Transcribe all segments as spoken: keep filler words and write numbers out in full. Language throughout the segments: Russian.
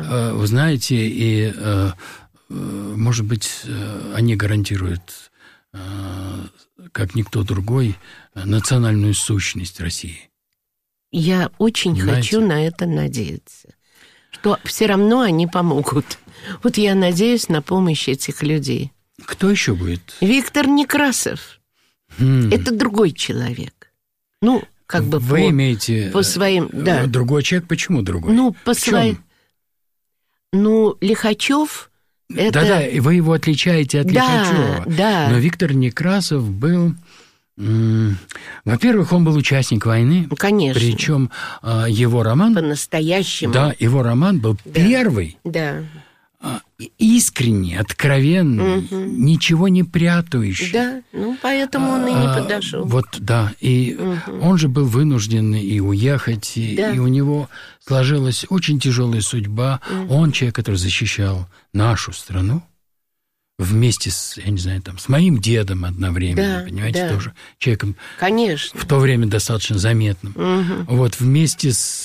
вы знаете, и, может быть, они гарантируют, как никто другой, национальную сущность России. Я очень Понимаете? хочу на это надеяться, что все равно они помогут. Вот я надеюсь на помощь этих людей. Кто еще будет? Виктор Некрасов. Хм. Это другой человек. Ну, как бы Вы по, имеете по своим... Да. Другой человек? Почему другой? Ну, по своим... Ну, Лихачев... Это... Да-да, вы его отличаете от да, Лихачева. Да. Но Виктор Некрасов был... М- во-первых, он был участник войны. Конечно. Причем его роман... По-настоящему. Да, его роман был да. первый... Да. искренний, откровенный, угу. ничего не прятающий. Да, ну поэтому он и не подошел. А, вот, да, и угу. он же был вынужден и уехать, и, да. и у него сложилась очень тяжелая судьба. Угу. Он человек, который защищал нашу страну вместе с, я не знаю, там, с моим дедом одновременно, да, понимаете, да. тоже человеком, конечно, в то время достаточно заметным. Угу. Вот вместе с,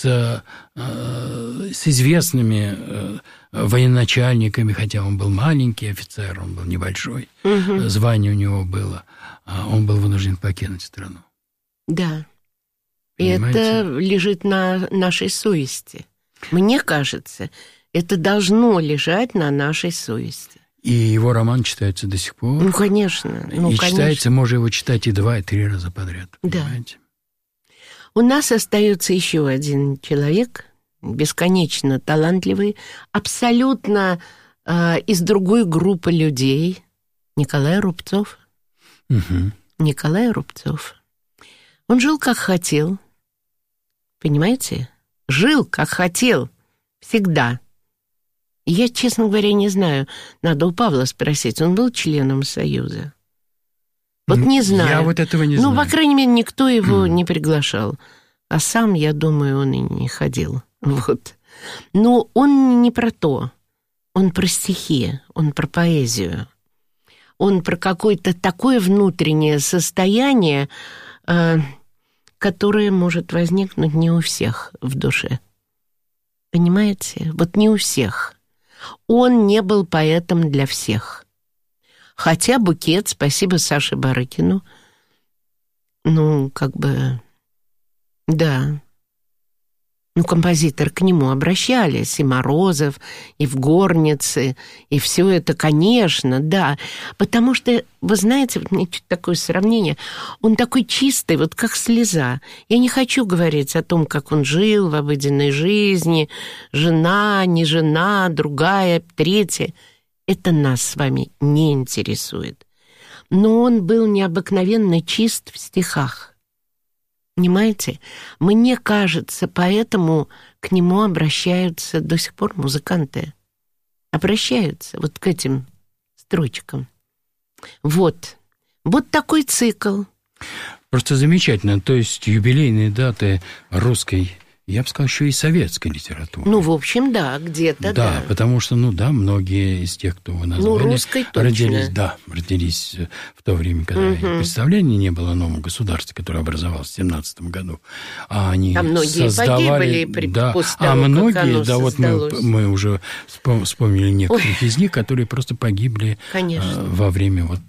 с известными военачальниками, хотя он был маленький офицер, он был небольшой, угу. звание у него было, он был вынужден покинуть страну. Да, и это лежит на нашей совести. Мне кажется, это должно лежать на нашей совести. И его роман читается до сих пор. Ну, конечно. Ну, и конечно. читается, можно его читать и два, и три раза подряд. Понимаете? Да. У нас остается еще один человек, бесконечно талантливый, абсолютно э, из другой группы людей. Николай Рубцов. Угу. Николай Рубцов. Он жил, как хотел. Понимаете? Жил, как хотел. Всегда. Я, честно говоря, не знаю. Надо у Павла спросить. Он был членом Союза? Вот не знаю. Я вот этого не ну, знаю. Ну, по крайней мере, никто его не приглашал. А сам, я думаю, он и не ходил. Вот. Но он не про то. Он про стихи, он про поэзию. Он про какое-то такое внутреннее состояние, э, которое может возникнуть не у всех в душе. Понимаете? Вот не у всех. Он не был поэтом для всех. Хотя «Букет», спасибо Саше Барыкину, ну, как бы, да. Ну, композиторы к нему обращались, и Морозов, и в горнице, и все это, конечно, да. Потому что, вы знаете, вот мне чуть такое сравнение, он такой чистый, вот как слеза. Я не хочу говорить о том, как он жил в обыденной жизни, жена, не жена, другая, третья. Это нас с вами не интересует. Но он был необыкновенно чист в стихах. Понимаете? Мне кажется, поэтому к нему обращаются до сих пор музыканты. Обращаются вот к этим строчкам. Вот. Вот такой цикл. Просто замечательно. То есть юбилейные даты русской, я бы сказал, еще и советской литературы. Ну, в общем, да, где-то, да. Да, потому что, ну да, многие из тех, кто вы назвали, ну, русской точно. родились, да, родились в то время, когда угу. представления не было о новом государстве, которое образовалось в семнадцатом году. А они а многие создавали... погибли при, да, после того, а многие, как оно да, вот мы, мы уже вспомнили некоторых Ой. из них, которые просто погибли Конечно. во время вот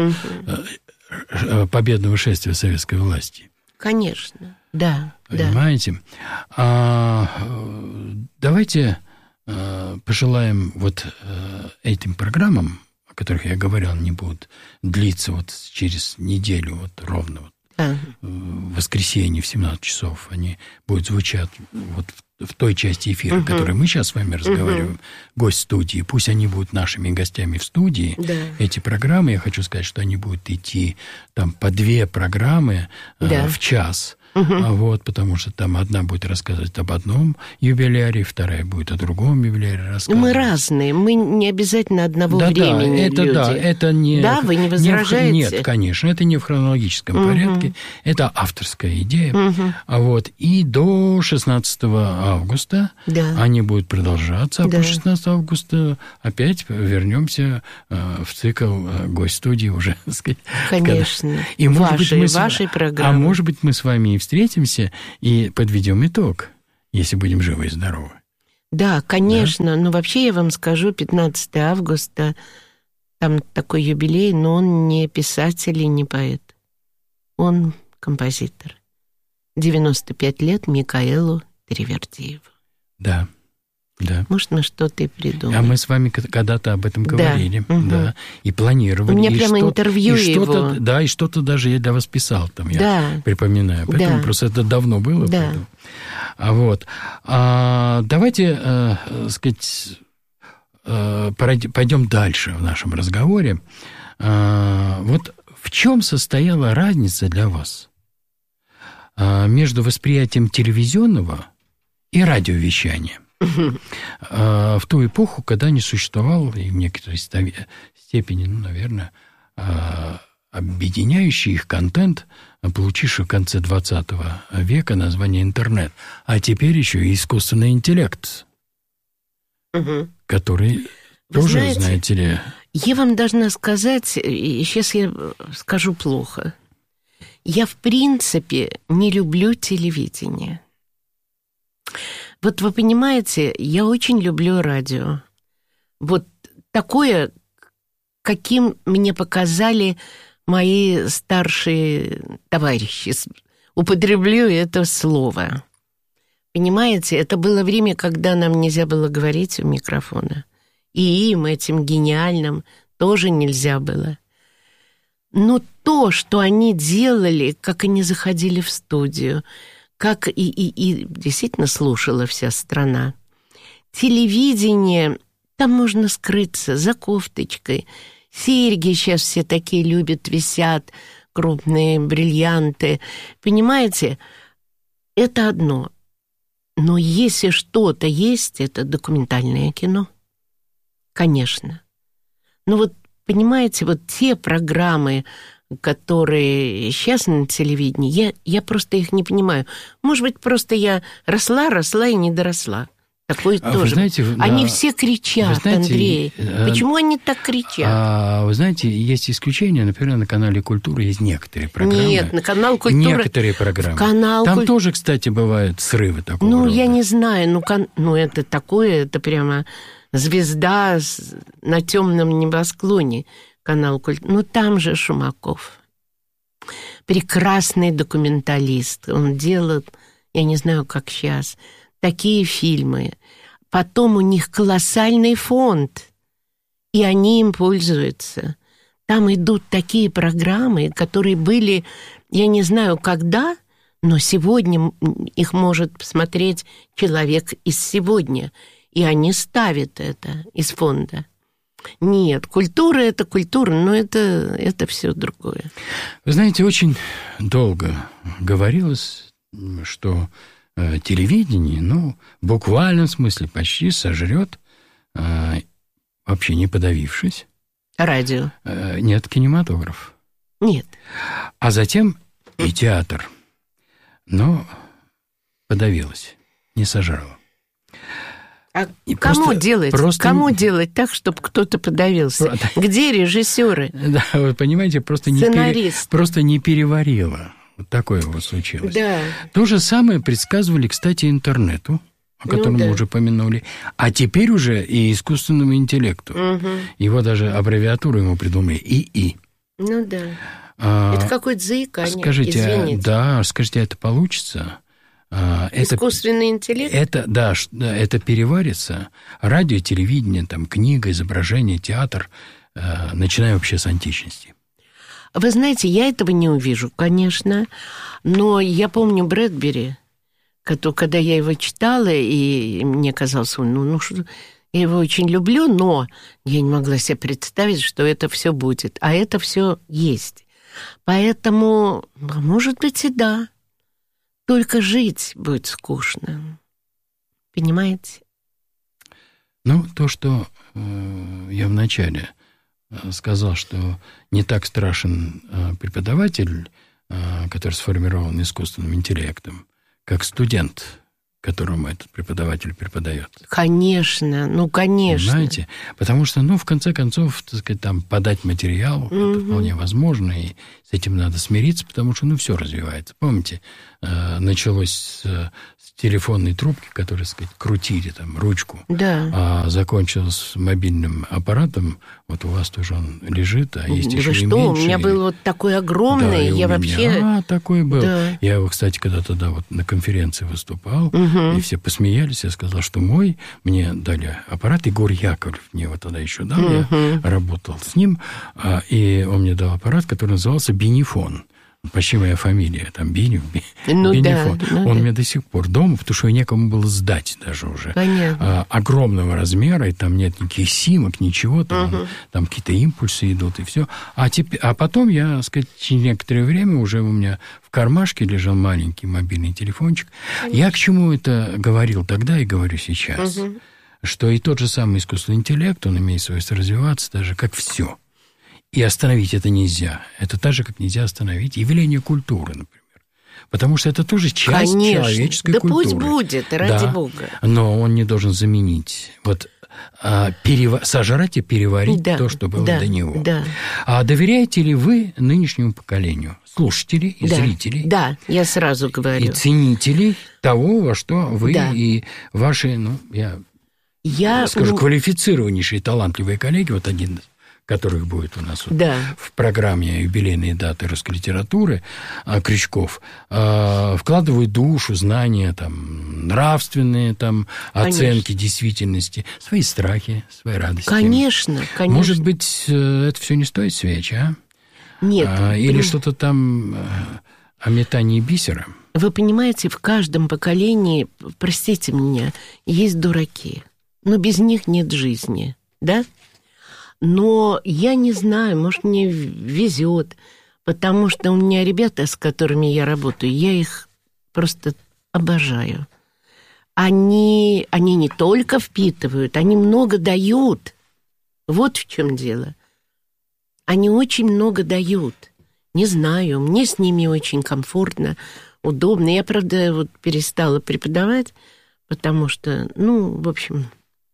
угу. победного шествия советской власти. Конечно, да. Понимаете? Да. А, давайте а, пожелаем вот а, этим программам, о которых я говорил, они будут длиться вот через неделю, вот ровно вот, а. в воскресенье в семнадцать часов. Они будут звучать вот в, в той части эфира, угу. в которой мы сейчас с вами разговариваем, угу. гость студии. Пусть они будут нашими гостями в студии. Да. Эти программы, я хочу сказать, что они будут идти там по две программы да. а, в час. Угу. А вот, потому что там одна будет рассказывать об одном юбиляре, вторая будет о другом юбиляре рассказывать. Мы разные, мы не обязательно одного да, времени да, это, люди. Да, это не... Да, вы не возражаете? Не в, нет, конечно, это не в хронологическом угу. порядке, это авторская идея. Угу. А вот, и до шестнадцатого августа да. они будут продолжаться, а да. по шестнадцатого августа опять вернемся в цикл гость-студии уже, так сказать. Конечно, и, может вашей, быть, мы с... вашей программы. А может быть, мы с вами и встретимся и подведем итог, если будем живы и здоровы. Да, конечно. Да? Но вообще я вам скажу, пятнадцатого августа, там такой юбилей, но он не писатель и не поэт. Он композитор. девяносто пять лет Микаэлу Таривердиеву. Да, да. Может, мы что-то и придумаем. А мы с вами когда-то об этом говорили, да, угу. да, и планировали. У меня и прямо интервью и его. Да, и что-то даже я для вас писал, там, я да. припоминаю. Поэтому да. просто это давно было. Да. Поэтому. А вот. А, давайте, э, сказать, э, пойдем дальше в нашем разговоре. А, вот в чем состояла разница для вас а, между восприятием телевизионного и радиовещания? В ту эпоху, когда не существовал, и в некоторой степени, ну, наверное, объединяющий их контент, получивший в конце двадцатого века название интернет, а теперь еще и искусственный интеллект, угу. который Вы тоже, знаете, знаете ли... Я вам должна сказать, и сейчас я скажу плохо, я в принципе не люблю телевидение. Вот вы понимаете, я очень люблю радио. Вот такое, каким мне показали мои старшие товарищи. Употреблю это слово. Понимаете, это было время, когда нам нельзя было говорить у микрофона. И им, этим гениальным, тоже нельзя было. Но то, что они делали, как они заходили в студию, как и, и, и действительно слушала вся страна. Телевидение, там можно скрыться за кофточкой. Серьги сейчас все такие любят, висят, крупные бриллианты. Понимаете, это одно. Но если что-то есть, это документальное кино. Конечно. Но вот, понимаете, вот те программы, которые сейчас на телевидении, я, я просто их не понимаю. Может быть, просто я росла, росла и не доросла. Такое а тоже. Знаете, они да, все кричат, знаете, Андрей. А, Почему они так кричат? А, вы знаете, есть исключения. Например, на канале «Культура» есть некоторые программы. Нет, на канал «Культура». Некоторые программы. Канал Там куль... тоже, кстати, бывают срывы такого Ну, рода. я не знаю. Ну, кан... ну, это такое, это прямо звезда на темном небосклоне. Канал «Культура». Ну, там же Шумаков. Прекрасный документалист. Он делал, я не знаю, как сейчас, такие фильмы. Потом у них колоссальный фонд, и они им пользуются. Там идут такие программы, которые были, я не знаю, когда, но сегодня их может посмотреть человек из сегодня, и они ставят это из фонда. Нет, культура — это культура, но это, это все другое. Вы знаете, очень долго говорилось, что э, телевидение, ну, в буквальном смысле почти сожрет, э, вообще не подавившись. Радио? Э, нет, кинематограф. Нет. А затем и театр. Но подавилась, не сожрала. А и кому просто, делать? Просто... Кому делать так, чтобы кто-то подавился? Про... Где режиссеры? Да, вы понимаете, просто не, пере... просто не переварила. Вот такое вот случилось. Да. То же самое предсказывали, кстати, интернету, о котором ну, да. мы уже помянули, а теперь уже и искусственному интеллекту. Угу. Его даже аббревиатуру ему придумали ИИ. Ну да. А, это какое-то заикание. Скажите, извините. Да, скажите, это получится? Это, Искусственный интеллект? Это, да, это переварится. Радио, телевидение, там, книга, изображение, театр, э, начиная вообще с античности. Вы знаете, я этого не увижу, конечно, но я помню Брэдбери, когда я его читала, и мне казалось, ну, ну что, я его очень люблю, но я не могла себе представить, что это все будет, а это все есть. Поэтому, может быть, и да. Только жить будет скучно. Понимаете? Ну, то, что э, я вначале сказал, что не так страшен э, преподаватель, э, который сформирован искусственным интеллектом, как студент, которому этот преподаватель преподает. Конечно, ну, конечно. Понимаете? Потому что, ну, в конце концов, так сказать, там, подать материал, mm-hmm. это вполне возможно, и с этим надо смириться, потому что, ну, все развивается. Помните, э, началось с, с телефонной трубки, которые, так сказать, крутили там ручку, да. а закончилось с мобильным аппаратом, вот у вас тоже он лежит, а есть да еще вы и что? меньше. У меня и... был вот такой огромный, да, я вообще... А, такой был. Да. Я его, кстати, когда тогда вот на конференции выступал, угу. и все посмеялись, я сказал, что мой, мне дали аппарат, Егор Яковлев мне его тогда еще дал, угу. я работал с ним, и он мне дал аппарат, который назывался Бенефон. Почти моя фамилия, там, Бенев, ну, Бенефон. Да, ну, он да. у меня до сих пор дома, потому что его некому было сдать даже уже. Понятно. А, огромного размера, и там нет никаких симок, ничего, там, угу. там какие-то импульсы идут, и все. А, теперь, а потом я, так сказать, через некоторое время уже у меня в кармашке лежал маленький мобильный телефончик. Конечно. Я к чему это говорил тогда и говорю сейчас? Угу. Что и тот же самый искусственный интеллект, он имеет свойство развиваться, даже как все. И остановить это нельзя. Это так же, как нельзя остановить явление культуры, например. Потому что это тоже часть Конечно. человеческой да культуры. Да пусть будет, ради да, бога. Но он не должен заменить. Вот а, перева- сожрать и переварить да, то, что было да, до него. Да. А доверяете ли вы нынешнему поколению? Слушателей и да, зрителей? Да, я сразу говорю. И ценителей того, во что вы да. и ваши, ну, я, я скажу, ну... квалифицированнейшие, талантливые коллеги, вот один которых будет у нас вот да. в программе юбилейные даты русской литературы, Крючков, вкладывают душу, знания, там, нравственные там, оценки действительности, свои страхи, свои радости. Конечно, конечно. Может быть, это все не стоит свеч, а? Нет. А, или прям... что-то там о метании бисера? Вы понимаете, в каждом поколении, простите меня, есть дураки, но без них нет жизни, да? Но я не знаю, может, мне везет, потому что у меня ребята, с которыми я работаю, я их просто обожаю. Они, они не только впитывают, они много дают. Вот в чем дело. Они очень много дают. Не знаю, мне с ними очень комфортно, удобно. Я, правда, вот перестала преподавать, потому что, ну, в общем...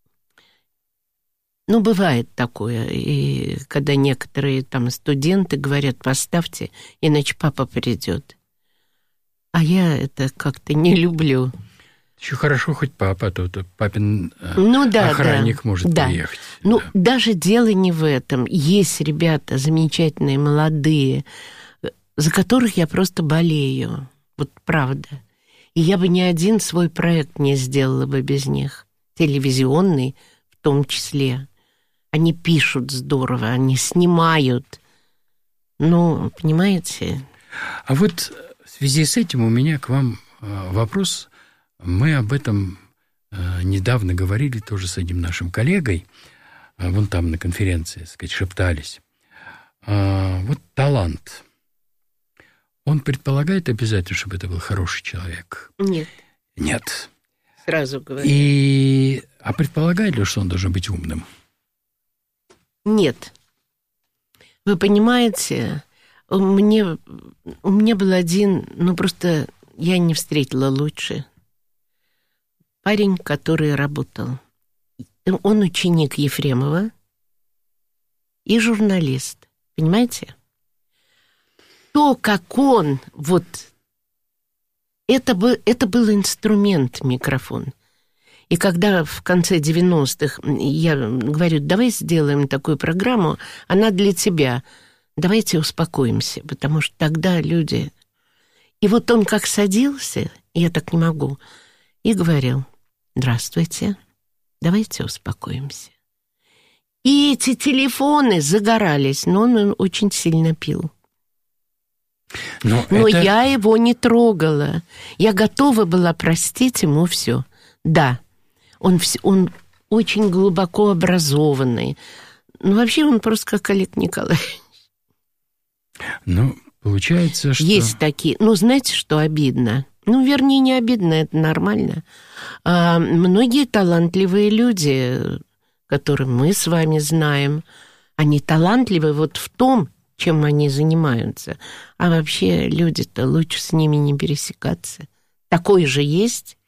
Ну, бывает такое, и когда некоторые там студенты говорят, поставьте, иначе папа придет. А я это как-то не люблю. Еще хорошо, хоть папа, то, то папин ну, да, охранник да, может да. приехать. Ну, да. Даже дело не в этом. Есть ребята замечательные, молодые, за которых я просто болею. Вот правда. И я бы ни один свой проект не сделала бы без них. Телевизионный в том числе. Они пишут здорово, они снимают. Ну, понимаете? А вот в связи с этим у меня к вам вопрос. Мы об этом недавно говорили тоже с одним нашим коллегой. Вон там на конференции, так сказать, шептались. Вот талант. Он предполагает обязательно, чтобы это был хороший человек? Нет. Нет. Сразу говорю. И... А предполагает ли, что он должен быть умным? Нет. Вы понимаете, мне, у меня был один, ну просто я не встретила лучше. Парень, который работал. Он ученик Ефремова и журналист. Понимаете? То, как он, вот, это был, это был инструмент, микрофон. И когда в конце девяностых я говорю, давай сделаем такую программу, она для тебя, давайте успокоимся, потому что тогда люди... И вот он как садился, я так не могу, и говорил, здравствуйте, давайте успокоимся. И эти телефоны загорались, но он очень сильно пил. Но, но это... я его не трогала. Я готова была простить ему все. Да. Он, он очень глубоко образованный. Ну, вообще он просто как Олег Николаевич. Ну, получается, что... Есть такие. Ну, знаете, что обидно? Ну, вернее, не обидно, это нормально. А многие талантливые люди, которых мы с вами знаем, они талантливы вот в том, чем они занимаются. А вообще люди-то лучше с ними не пересекаться. Такое же есть.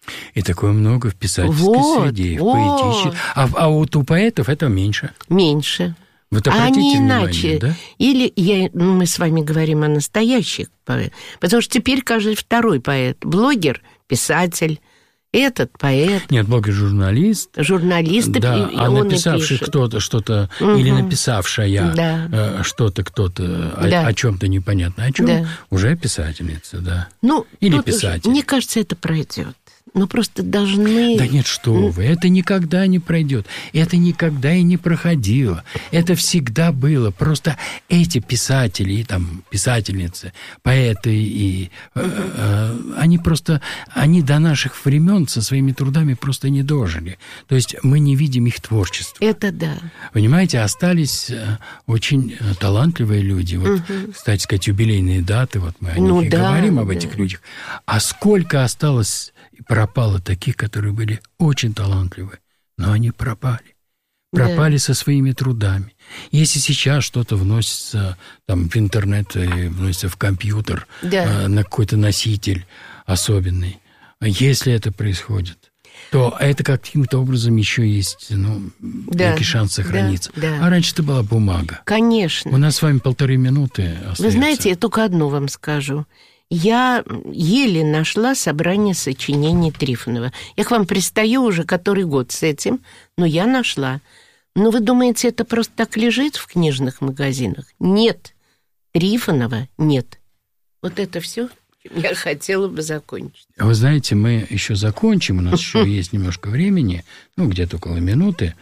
И такое много в писательской вот, среде, в вот. поэтической. А, а вот у поэтов этого меньше. Меньше. Вот а не внимание, иначе. Да? Или я, мы с вами говорим о настоящих поэтах. Потому что теперь каждый второй поэт. Блогер, писатель, этот поэт. Нет, блогер-журналист. Журналист. Да, и, а он написавший кто-то что-то, угу. или написавшая да. что-то кто-то да. о, о чем-то непонятно, о чем, да. уже писательница, да. Ну, или писатель. Мне кажется, это пройдет. Ну, просто должны... Да нет, что вы, это никогда не пройдет. Это никогда и не проходило. Это всегда было. Просто эти писатели, там, писательницы, поэты, и, э, э, они просто, они до наших времен со своими трудами просто не дожили. То есть мы не видим их творчества. Это да. Понимаете, остались очень талантливые люди. Вот, угу. кстати сказать, юбилейные даты, вот мы о них ну, и да, говорим, об да. этих людях. А сколько осталось... И пропало таких, которые были очень талантливы, но они пропали. Пропали да. со своими трудами. Если сейчас что-то вносится там, в интернет, вносится в компьютер, да. э, на какой-то носитель особенный, если это происходит, то это каким-то образом еще есть ну, да. некий шанс сохраниться. Да. Да. А раньше это была бумага. Конечно. У нас с вами полторы минуты остается. Вы знаете, я только одно вам скажу. Я еле нашла собрание сочинений Трифонова. Я к вам пристаю уже который год с этим, но я нашла. Но вы думаете, это просто так лежит в книжных магазинах? Нет. Трифонова нет. Вот это все я хотела бы закончить. Вы знаете, мы еще закончим, у нас еще есть немножко времени, ну, где-то около минуты.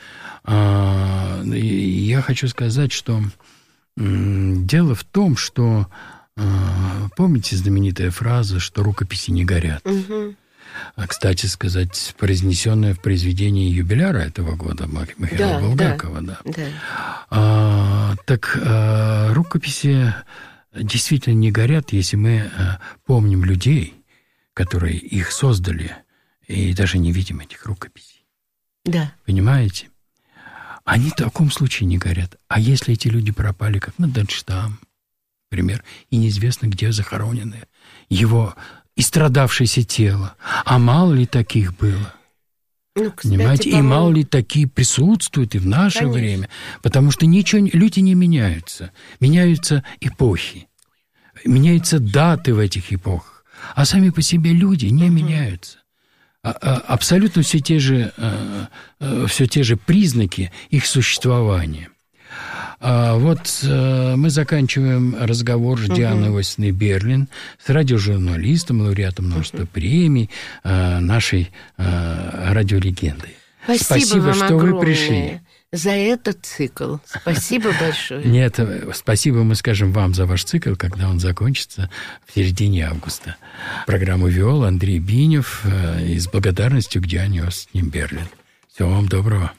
Я хочу сказать, что дело в том, что помните знаменитая фраза, что рукописи не горят? Угу. Кстати сказать, произнесенная в произведении юбиляра этого года Михаила да, Булгакова. Да, да. Да. А, так а, рукописи действительно не горят, если мы а, помним людей, которые их создали, и даже не видим этих рукописей. Да. Понимаете? Они в таком случае не горят. А если эти люди пропали, как Мандельштам, например, и неизвестно, где захоронены его истрадавшееся тело. А мало ли таких было? Ну, кстати, понимаете? И мало ли такие присутствуют и в наше Конечно. Время. Потому что ничего, люди не меняются. Меняются эпохи. Меняются даты в этих эпохах. А сами по себе люди не угу. меняются. Абсолютно все те же, все те же признаки их существования. Вот мы заканчиваем разговор с Дианой uh-huh. Осиной Берлин, с радиожурналистом, лауреатом множества uh-huh. премий, нашей радиолегендой. Спасибо, Спасибо вам что огромное. Вы пришли. За этот цикл. Спасибо большое. Нет, спасибо мы скажем вам за ваш цикл, когда он закончится в середине августа. Программу вел Андрей Бинев и с благодарностью к Диане Осине Берлин. Всего вам доброго.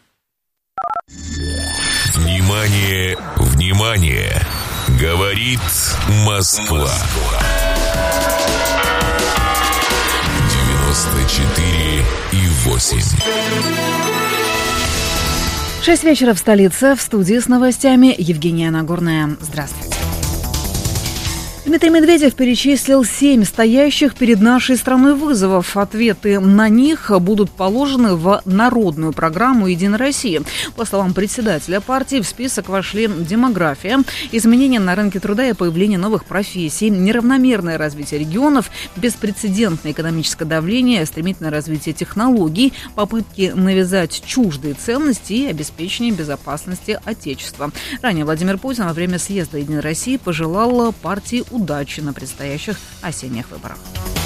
Внимание, внимание! Говорит Москва. девяносто четыре и восемь. Шесть вечера в столице. В студии с новостями Евгения Нагорная. Здравствуйте. Дмитрий Медведев перечислил семь стоящих перед нашей страной вызовов. Ответы на них будут положены в народную программу «Единой России». По словам председателя партии, в список вошли демография, изменения на рынке труда и появление новых профессий, неравномерное развитие регионов, беспрецедентное экономическое давление, стремительное развитие технологий, попытки навязать чуждые ценности и обеспечение безопасности Отечества. Ранее Владимир Путин во время съезда «Единой России» пожелал партии удачи на предстоящих осенних выборах.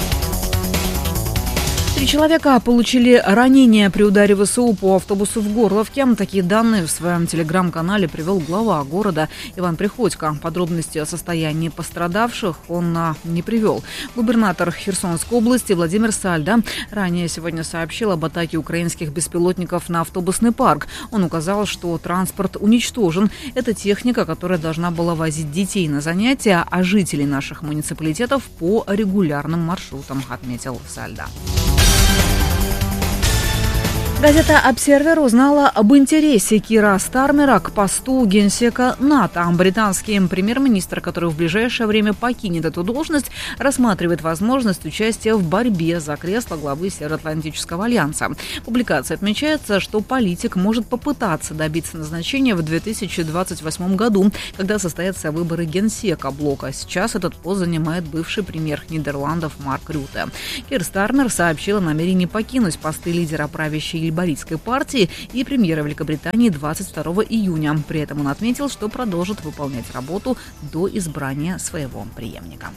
Три человека получили ранения при ударе ВСУ по автобусу в Горловке. Такие данные в своем телеграм-канале привел глава города Иван Приходько. Подробности о состоянии пострадавших он не привел. Губернатор Херсонской области Владимир Сальдо ранее сегодня сообщил об атаке украинских беспилотников на автобусный парк. Он указал, что транспорт уничтожен. Это техника, которая должна была возить детей на занятия, а жителей наших муниципалитетов по регулярным маршрутам, отметил Сальдо. Газета «Обсервер» узнала об интересе Кира Стармера к посту генсека НАТО. Британский премьер-министр, который в ближайшее время покинет эту должность, рассматривает возможность участия в борьбе за кресло главы Североатлантического альянса. В публикации отмечается, что политик может попытаться добиться назначения в две тысячи двадцать восьмом году, когда состоятся выборы генсека блока. Сейчас этот пост занимает бывший премьер Нидерландов Марк Рютте. Кир Стармер сообщил о намерении покинуть посты лидера правящей лейбористской партии и премьера Великобритании двадцать второго июня. При этом он отметил, что продолжит выполнять работу до избрания своего преемника.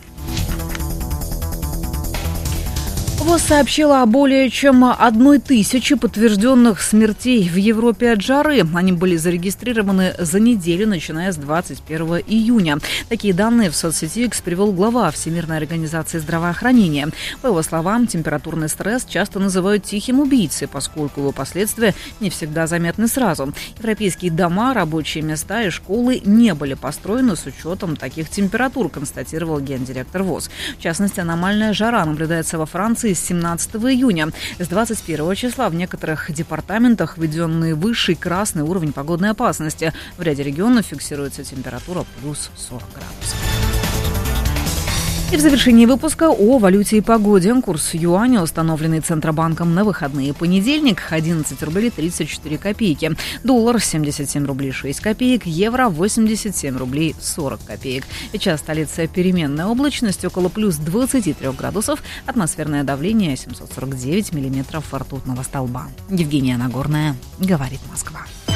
ВОЗ сообщила о более чем одной тысяче подтвержденных смертей в Европе от жары. Они были зарегистрированы за неделю, начиная с двадцать первого июня. Такие данные в соцсети X привел глава Всемирной организации здравоохранения. По его словам, температурный стресс часто называют тихим убийцей, поскольку его последствия не всегда заметны сразу. Европейские дома, рабочие места и школы не были построены с учетом таких температур, констатировал гендиректор ВОЗ. В частности, аномальная жара наблюдается во Франции с семнадцатого июня. С двадцать первого числа в некоторых департаментах введенный высший красный уровень погодной опасности. В ряде регионов фиксируется температура плюс сорок градусов. И в завершении выпуска о валюте и погоде. Курс юаня, установленный Центробанком на выходные. Понедельник – одиннадцать рублей тридцать четыре копейки. Доллар – семьдесят семь рублей шесть копеек. Евро – восемьдесят семь рублей сорок копеек. Сейчас столица переменная облачность, около плюс двадцати трёх градусов. Атмосферное давление семьсот сорок девять миллиметров ртутного столба. Евгения Нагорная, говорит Москва.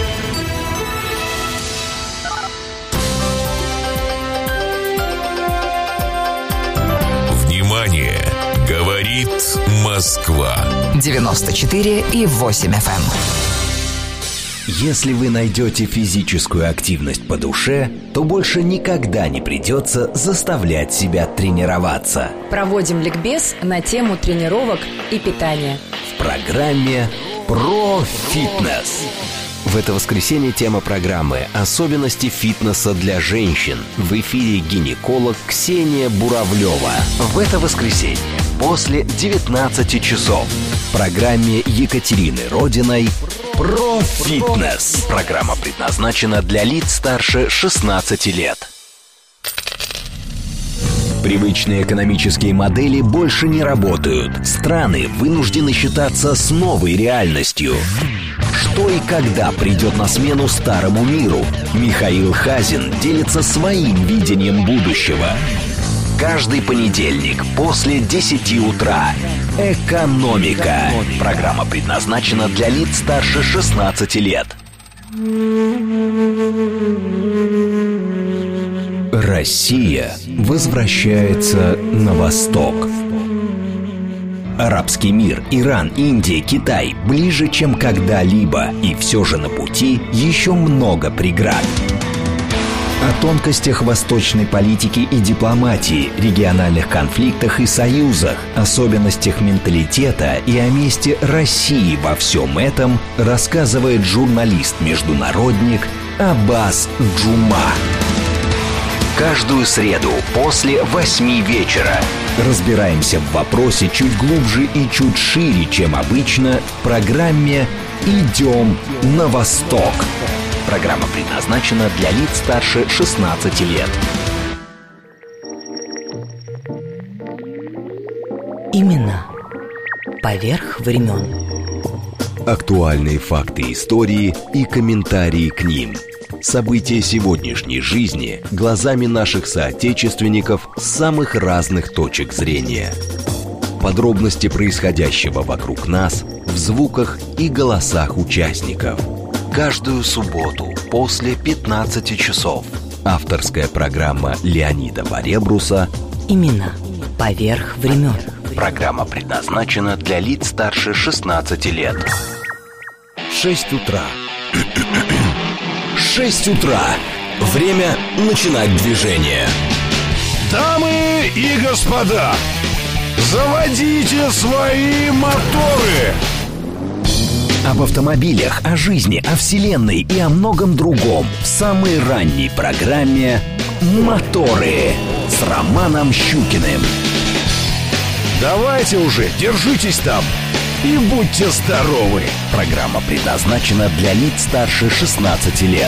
Внимание! Говорит Москва. девяносто четыре и восемь эф эм. Если вы найдете физическую активность по душе, то больше никогда не придется заставлять себя тренироваться. Проводим ликбез на тему тренировок и питания в программе «Про фитнес». В это воскресенье тема программы «Особенности фитнеса для женщин». В эфире гинеколог Ксения Буравлева. В это воскресенье после девятнадцати часов в программе Екатерины Родиной «Про фитнес». Программа предназначена для лиц старше шестнадцати лет. Привычные экономические модели больше не работают. Страны вынуждены считаться с новой реальностью. Что и когда придет на смену старому миру? Михаил Хазин делится своим видением будущего. Каждый понедельник после десяти утра. «Экономика». Программа предназначена для лиц старше шестнадцати лет. Россия возвращается на восток. Арабский мир, Иран, Индия, Китай ближе, чем когда-либо. И все же на пути еще много преград. О тонкостях восточной политики и дипломатии, региональных конфликтах и союзах, особенностях менталитета и о месте России во всем этом рассказывает журналист-международник Аббас Джума. Каждую среду после восьми вечера разбираемся в вопросе чуть глубже и чуть шире, чем обычно, в программе «Идем на восток». Программа предназначена для лиц старше шестнадцати лет. Именно поверх времен. Актуальные факты истории и комментарии к ним. События сегодняшней жизни глазами наших соотечественников с самых разных точек зрения. Подробности происходящего вокруг нас в звуках и голосах участников. Каждую субботу после пятнадцати часов. Авторская программа Леонида Баребруса Именно поверх времен. Программа предназначена для лиц старше шестнадцати лет. шесть утра. шесть утра. Время начинать движение. Дамы и господа, заводите свои моторы. Об автомобилях, о жизни, о вселенной и о многом другом в самой ранней программе «Моторы» с Романом Щукиным. Давайте уже, держитесь там. и будьте здоровы. Программа предназначена для лиц старше шестнадцати лет.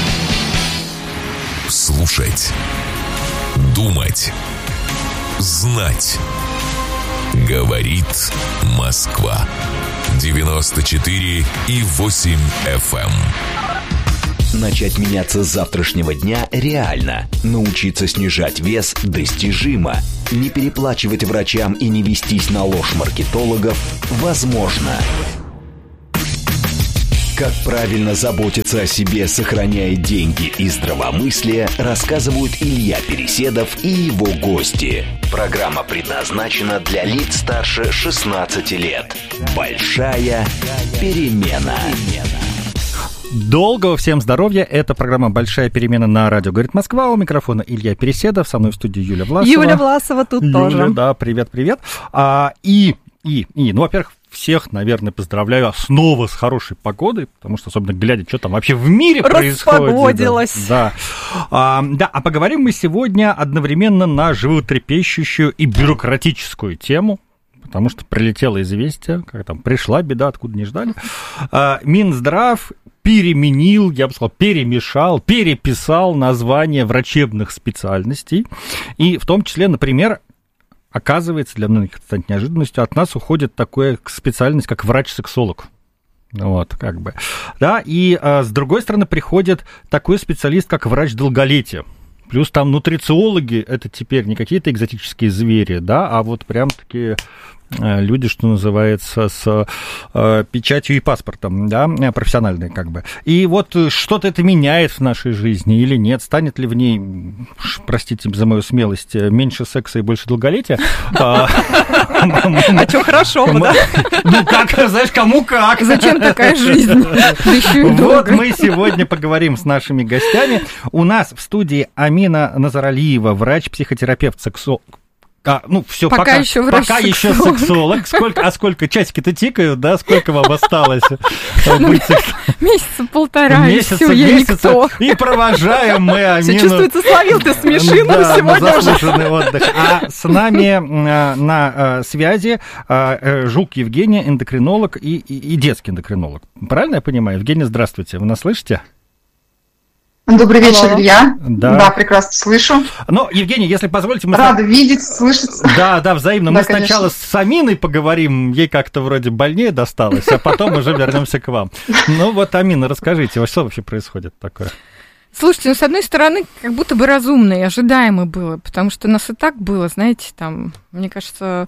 Слушать. Думать. Знать. Говорит Москва. девяносто четыре и восемь эф эм. Начать меняться с завтрашнего дня реально. Научиться снижать вес достижимо. Не переплачивать врачам и не вестись на ложь маркетологов возможно. Как правильно заботиться о себе, сохраняя деньги и здравомыслие, рассказывают Илья Переседов и его гости. Программа предназначена для лиц старше шестнадцати лет. Большая перемена. Долгого всем здоровья. Это программа «Большая перемена» на радио «Говорит Москва». У микрофона Илья Переседов. Со мной в студии Юля Власова. Юля Власова тут Юля, тоже. Да, привет-привет. А, и, и, и, ну, во-первых, всех, наверное, поздравляю снова с хорошей погодой, потому что, особенно глядя, что там вообще в мире происходит. Распогодилось. Да. А, да, а поговорим мы сегодня одновременно на животрепещущую и бюрократическую тему, потому что прилетело известие, как там пришла беда, откуда не ждали. А, Минздрав переменил, я бы сказал, перемешал, переписал названия врачебных специальностей, и в том числе, например, оказывается, для многих это станет неожиданностью, от нас уходит такая специальность, как врач-сексолог. Вот, как бы. Да, и а, с другой стороны приходит такой специалист, как врач долголетия. Плюс там нутрициологи, это теперь не какие-то экзотические звери, да, а вот прям такие люди, что называется, с э, печатью и паспортом, да, профессиональные как бы. И вот что-то это меняет в нашей жизни или нет, станет ли в ней, простите за мою смелость, меньше секса и больше долголетия? А что, хорошо бы, да? Ну как, знаешь, кому как. Зачем такая жизнь? Вот мы сегодня поговорим с нашими гостями. У нас в студии Амина Назаралиева, врач-психотерапевт, сексолог. А, ну, все, пока, пока еще врач пока еще сексолог. Сколько, а сколько часики-то тикают, да? Сколько вам осталось быть сексологом? Месяца полтора, и все, я никто. И провожаем мы Амину. Все чувствуется, словил ты смешинку сегодня уже. Заслуженный отдых. А с нами на связи Жук Евгения, эндокринолог и детский эндокринолог. Правильно я понимаю? Евгения, здравствуйте. Вы нас слышите? Добрый вечер, Алло. Илья. Да. да, прекрасно слышу. Ну, Евгений, если позволите... Мы Рада с... видеть, слышать. Да, да, взаимно. Да, мы сначала конечно. с Аминой поговорим, ей как-то вроде больнее досталось, а потом уже вернемся к вам. Ну вот, Амина, расскажите, что вообще происходит такое? Слушайте, ну, с одной стороны, как будто бы разумно и ожидаемо было, потому что у нас и так было, знаете, там, мне кажется...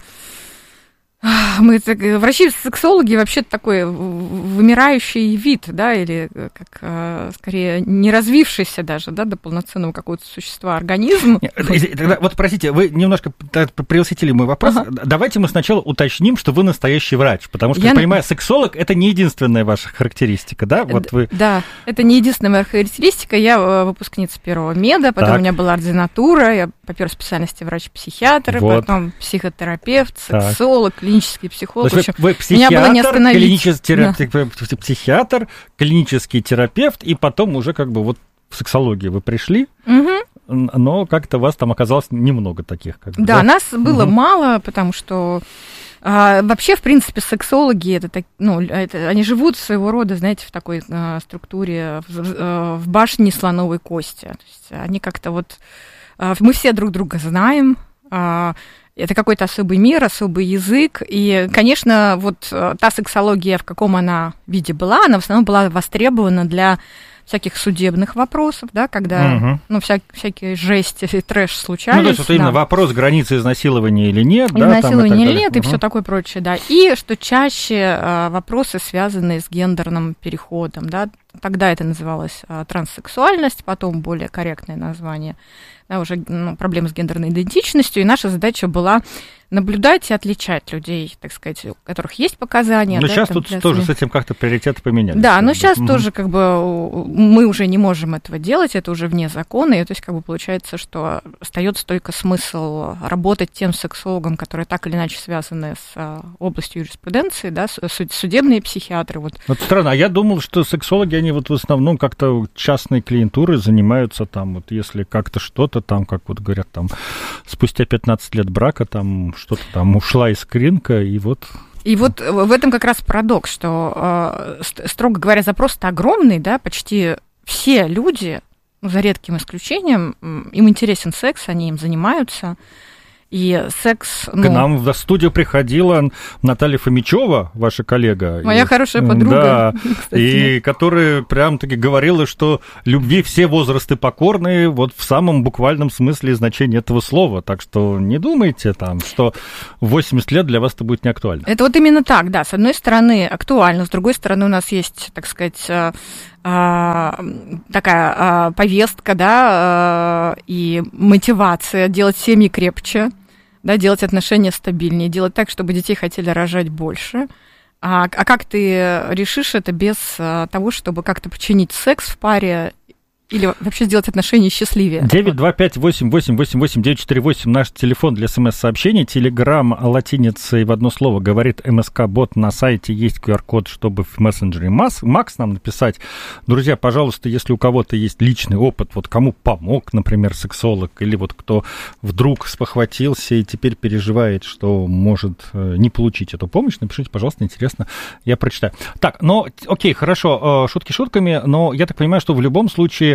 Мы, врачи-сексологи, вообще такой вымирающий вид, да, или как, скорее, не развившийся даже, да, до полноценного какого-то существа организм. Тогда, вот, простите, вы немножко преосветили мой вопрос. Ага. Давайте мы сначала уточним, что вы настоящий врач, потому что, я, я понимаю, сексолог – это не единственная ваша характеристика, да? Вот вы... Да, это не единственная моя характеристика. Я выпускница первого меда, потом так. у меня была ординатура, я по первой специальности врач-психиатр, вот. потом психотерапевт, сексолог, так. клинический психолог. То есть общем, вы психиатр, меня было не остановить. Клинический, да. психиатр, клинический терапевт, и потом уже как бы вот в сексологии вы пришли, угу. но как-то вас там оказалось немного таких. Как бы, да, да, нас было угу. мало, потому что а, вообще, в принципе, сексологи, это, так, ну, это, они живут своего рода, знаете, в такой а, структуре, в, в башне слоновой кости. То есть они как-то вот... А, мы все друг друга знаем, а, это какой-то особый мир, особый язык. И, конечно, вот та сексология, в каком она виде была, она в основном была востребована для всяких судебных вопросов, да, когда, угу. ну, вся, всякие жести и трэш случались. Ну, то есть, вот именно да. вопрос границы изнасилования или нет, изнасилования да, или нет, и угу. все такое прочее, да. И что чаще а, вопросы, связанные с гендерным переходом, да, тогда это называлось а, транссексуальность, потом более корректное название, да, уже ну, проблемы с гендерной идентичностью, и наша задача была наблюдать и отличать людей, так сказать, у которых есть показания. Но да, сейчас тут тоже с этим как-то приоритеты поменялись. Да, но сейчас угу. тоже как бы мы уже не можем этого делать, это уже вне закона, и то есть как бы получается, что остается только смысл работать тем сексологам, которые так или иначе связаны с областью юриспруденции, да, судебные психиатры. Вот. Вот странно, а я думал, что сексологи, они вот в основном как-то частной клиентурой занимаются там, вот если как-то что-то там, как вот говорят, там спустя пятнадцать лет брака там что-то там ушла искринка, и вот И вот в этом как раз парадокс, что, строго говоря, запрос-то огромный, да, почти все люди, ну, за редким исключением, им интересен секс, они им занимаются. И секс... Ну... К нам в студию приходила Наталья Фомичева, ваша коллега. Моя и, хорошая подруга. Да, и которая прям-таки говорила, что любви все возрасты покорны, вот в самом буквальном смысле значения этого слова. Так что не думайте там, что в восемьдесят лет для вас это будет не актуально. Это вот именно так, да. С одной стороны, актуально, с другой стороны, у нас есть, так сказать... такая повестка, да, и мотивация делать семьи крепче, да, делать отношения стабильнее, делать так, чтобы детей хотели рожать больше. А, а как ты решишь это без того, чтобы как-то починить секс в паре или вообще сделать отношения счастливее? девять два пять восемь восемь восемь восемь девять четыре восемь наш телефон для смс-сообщений. Телеграм латиницей в одно слово говорит МСК-бот. На сайте есть ку ар-код, чтобы в мессенджере Макс нам написать. Друзья, пожалуйста, если у кого-то есть личный опыт, вот кому помог, например, сексолог, или вот кто вдруг спохватился и теперь переживает, что может не получить эту помощь, напишите, пожалуйста, интересно, я прочитаю. Так, ну, окей, хорошо, шутки шутками, но я так понимаю, что в любом случае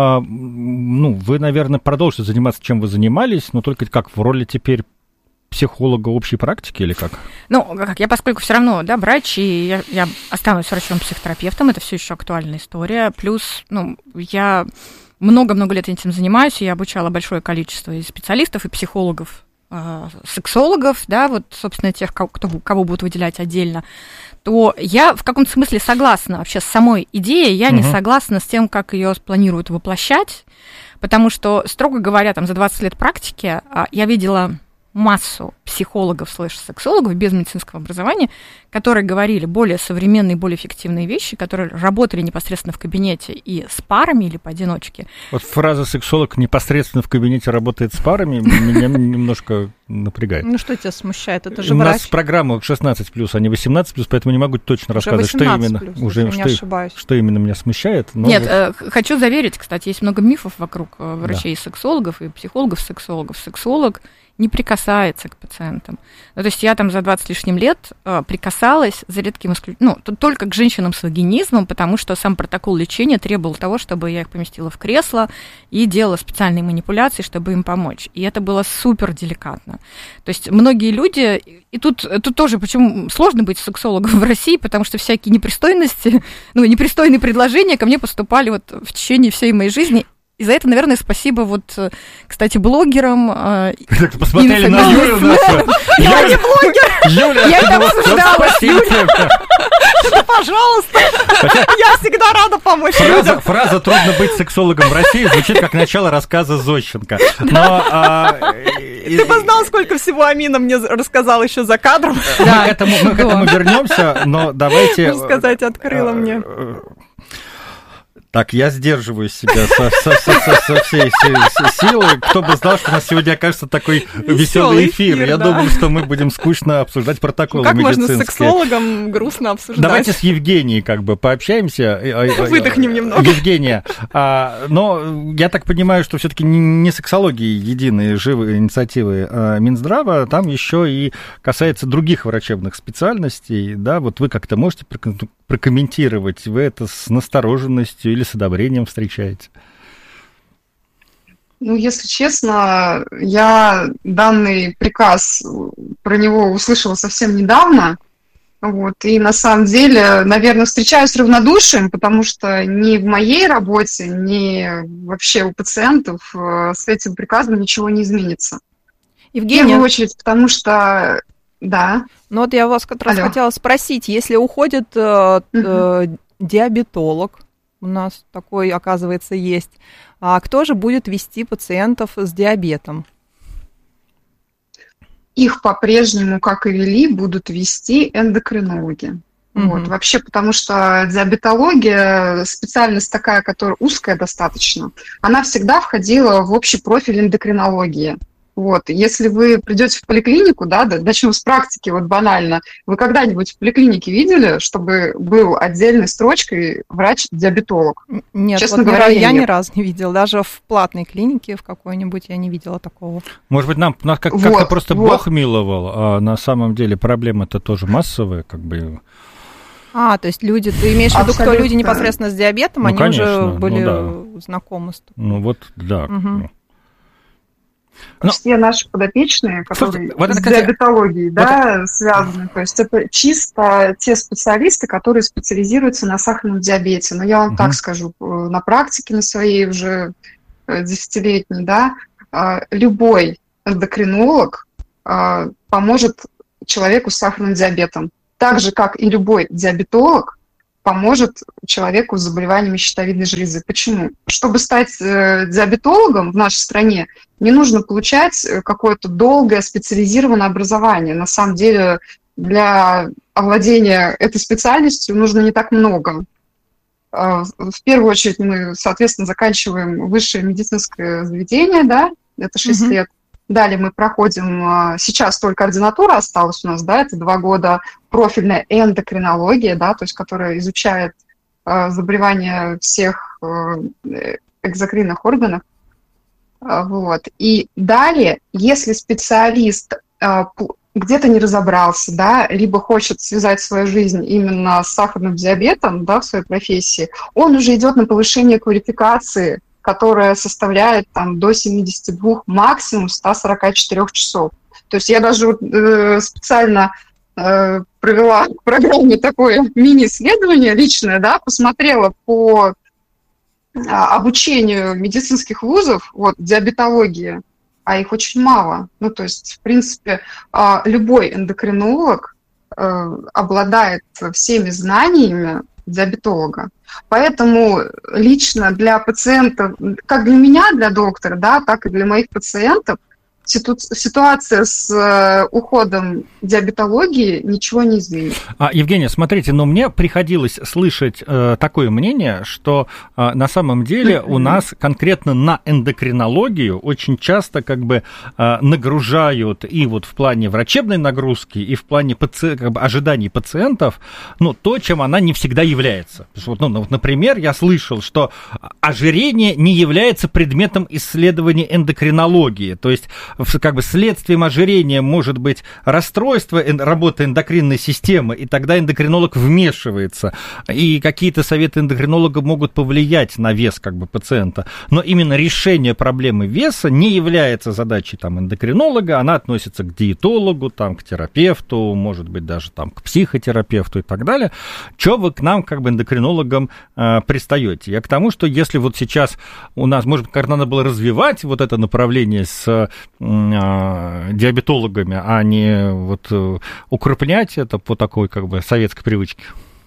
ну, вы, наверное, продолжите заниматься, чем вы занимались, но только как в роли теперь психолога общей практики или как? Ну, как я, поскольку все равно, да, врач, и я, я останусь врачом-психотерапевтом, это все еще актуальная история. Плюс, ну, я много-много лет этим занимаюсь, и я обучала большое количество и специалистов, и психологов, э, сексологов, да, вот, собственно, тех, кого, кого будут выделять отдельно, то я в каком-то смысле согласна вообще с самой идеей, я uh-huh. не согласна с тем, как ее планируют воплощать, потому что, строго говоря, там, за двадцать лет практики я видела массу психологов слэш-сексологов без медицинского образования, которые говорили более современные, более эффективные вещи, которые работали непосредственно в кабинете и с парами или поодиночке. Вот фраза «сексолог непосредственно в кабинете работает с парами» меня немножко напрягает. Ну что тебя смущает? Это же У врач. нас программа шестнадцать плюс, а не восемнадцать плюс, поэтому не могу точно рассказывать, что именно, уже, что, что именно меня смущает. Но Нет, вот... э, хочу заверить, кстати, есть много мифов вокруг врачей-сексологов и психологов-сексологов. Сексолог не прикасается к пациентам. Ну, то есть я там за двадцать с лишним лет э, прикасалась за редким исключением, ну, только к женщинам с вагинизмом, потому что сам протокол лечения требовал того, чтобы я их поместила в кресло и делала специальные манипуляции, чтобы им помочь. И это было супер деликатно. То есть многие люди, и тут, тут тоже, почему сложно быть сексологом в России, потому что всякие непристойности, ну, непристойные предложения ко мне поступали вот в течение всей моей жизни. И за это, наверное, спасибо вот, кстати, блогерам. Посмотрели на Юлю нашу. Я не блогер! Юля, я это обсуждала. Да, пожалуйста. Я всегда рада помочь людям. Фраза «трудно быть сексологом в России» звучит как начало рассказа Зощенко. Ты бы знал, сколько всего Амина мне рассказала еще за кадром. Мы к этому вернемся, но давайте... Можно сказать, открыла мне. Так, я сдерживаю себя со, со, со, со, со всей силой. Кто бы знал, что у нас сегодня окажется такой веселый, веселый эфир. эфир. Я да. думал, что мы будем скучно обсуждать протоколы ну, как медицинские. Как можно с сексологом грустно обсуждать? Давайте с Евгенией как бы пообщаемся. Выдохнем немного. Евгения, а, но я так понимаю, что все-таки не сексологии единые живые инициативы а Минздрава, там еще и касается других врачебных специальностей. Да, вот вы как-то можете прокомментировать, вы это с настороженностью или с одобрением встречаете? Ну, если честно, я данный приказ, про него услышала совсем недавно, вот, и на самом деле, наверное, встречаюсь с равнодушием, потому что ни в моей работе, ни вообще у пациентов с этим приказом ничего не изменится. Евгения, в первую очередь, потому что, да. Ну вот я вас как раз Алло. хотела спросить, если уходит э, э, диабетолог, у нас такой, оказывается, есть. А кто же будет вести пациентов с диабетом? Их по-прежнему, как и вели, будут вести эндокринологи. Mm-hmm. Вот. Вообще, потому что диабетология, специальность такая, которая узкая достаточно, она всегда входила в общий профиль эндокринологии. Вот. Если вы придете в поликлинику, да, начнем с практики, вот банально, вы когда-нибудь в поликлинике видели, чтобы был отдельной строчкой врач-диабетолог? Нет, Честно вот говоря, я нет. ни разу не видела. Даже в платной клинике в какой-нибудь я не видела такого. Может быть, нам, нас как- Вот, как-то просто вот. Бог миловал, а на самом деле проблемы-то тоже массовые, как бы. А, то есть люди, ты имеешь в виду, кто Абсолютно. люди непосредственно с диабетом, Ну, они конечно, уже ну были да. знакомы с таким. Ну вот, да. Мгм. Ну, Все наши подопечные, которые Слушайте, вот это, с кстати, диабетологией, да, связаны, то есть это чисто те специалисты, которые специализируются на сахарном диабете. Но я вам Мгм. так скажу, э, на практике, на своей уже э, десятилетней, да, э, любой эндокринолог э, поможет человеку с сахарным диабетом. Так же, как и любой диабетолог поможет человеку с заболеваниями щитовидной железы. Почему? Чтобы стать э, диабетологом в нашей стране, не нужно получать э, какое-то долгое специализированное образование. На самом деле для овладения этой специальностью нужно не так много. Э, В первую очередь мы, соответственно, заканчиваем высшее медицинское заведение, да, это шесть Мгм. лет. Далее мы проходим, э, сейчас только ординатура осталась у нас, да, это два года профильная эндокринология, да, то есть которая изучает э, заболевания всех э, экзокринных органов. А, Вот. И далее, если специалист а, п- где-то не разобрался, да, либо хочет связать свою жизнь именно с сахарным диабетом, да, в своей профессии, он уже идет на повышение квалификации, которая составляет там, до семидесяти двух, максимум ста сорока четырёх часов. То есть я даже вот, э, специально э, провела в программе такое мини-исследование личное, да, посмотрела по а, обучению медицинских вузов, вот, диабетологии, а их очень мало. Ну, то есть, в принципе, а, любой эндокринолог э, обладает всеми знаниями диабетолога. Поэтому лично для пациентов, как для меня, для доктора, да, так и для моих пациентов, ситу- ситуация с э, уходом диабетологии ничего не изменит. А, Евгения, смотрите, но мне приходилось слышать э, такое мнение, что э, на самом деле у нас конкретно на эндокринологию очень часто как бы э, нагружают и вот в плане врачебной нагрузки, и в плане паци- как бы ожиданий пациентов, ну, то, чем она не всегда является. Потому что, вот, ну, вот, например, я слышал, что ожирение не является предметом исследования эндокринологии, то есть в- как бы следствием ожирения может быть расстройство эн- работы эндокринной системы, и тогда эндокринолог вмешивается, и какие-то советы эндокринолога могут повлиять на вес как бы пациента, но именно решение проблемы веса не является задачей там эндокринолога, она относится к диетологу, там, к терапевту, может быть, даже там к психотерапевту и так далее. Чё вы к нам, как бы эндокринологам, э, пристаете? Я к тому, что если вот сейчас у нас, может быть, как надо было развивать вот это направление с э, диабетологами, а не вот э, укрупнять это по такой как бы советской привычке?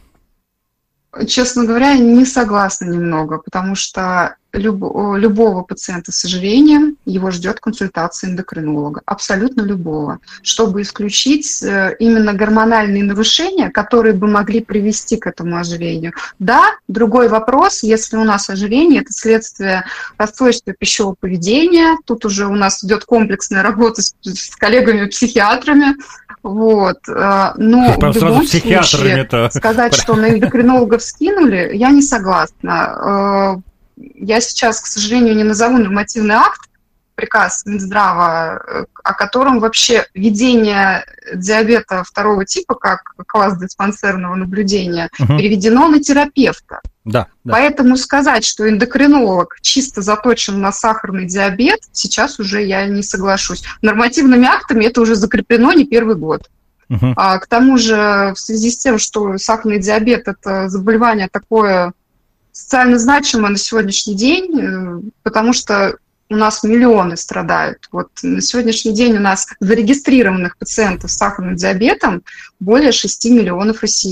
Честно говоря, не согласна немного, потому что люб- любого пациента с ожирением его ждет консультация эндокринолога, абсолютно любого, чтобы исключить э, именно гормональные нарушения, которые бы могли привести к этому ожирению. Да, другой вопрос, если у нас ожирение, это следствие расстройства пищевого поведения, тут уже у нас идет комплексная работа с, с коллегами-психиатрами, вот. э, Но Прям в сразу любом психиатрами случае это... сказать, что на эндокринологов скинули, я не согласна. Я сейчас, к сожалению, не назову нормативный акт, приказ Минздрава, о котором вообще введение диабета второго типа, как класс диспансерного наблюдения, Мгм. переведено на терапевта. Да, да. Поэтому сказать, что эндокринолог чисто заточен на сахарный диабет, сейчас уже я не соглашусь. Нормативными актами это уже закреплено не первый год. Мгм. А, к тому же, в связи с тем, что сахарный диабет – это заболевание такое социально значимое на сегодняшний день, э, потому что у нас миллионы страдают. Вот на сегодняшний день у нас зарегистрированных пациентов с сахарным диабетом более шести миллионов россиян.